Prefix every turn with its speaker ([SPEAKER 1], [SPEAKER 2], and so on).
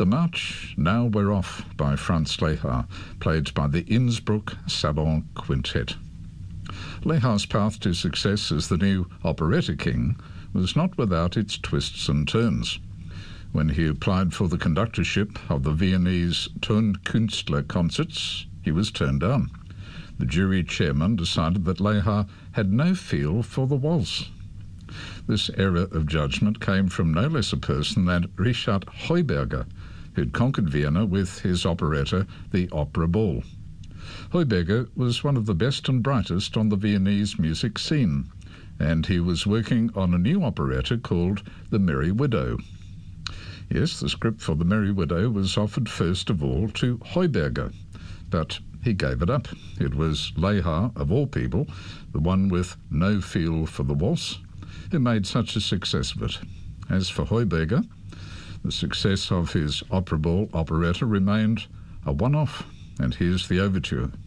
[SPEAKER 1] The march Now We're Off by Franz Lehár, played by the Innsbruck Savant Quintet. Lehar's path to success as the new operetta king was not without its twists and turns. When he applied for the conductorship of the Viennese Tonkünstler concerts, he was turned down. The jury chairman decided that Lehár had no feel for the waltz. This error of judgment came from no less a person than Richard Heuberger, who'd conquered Vienna with his operetta, The Opera Ball. Heuberger was one of the best and brightest on the Viennese music scene, and he was working on a new operetta called The Merry Widow. Yes, the script for The Merry Widow was offered first of all to Heuberger, but he gave it up. It was Lehár, of all people, the one with no feel for the waltz, who made such a success of it. As for Heuberger, the success of his opera ball operetta remained a one-off, and here's the overture.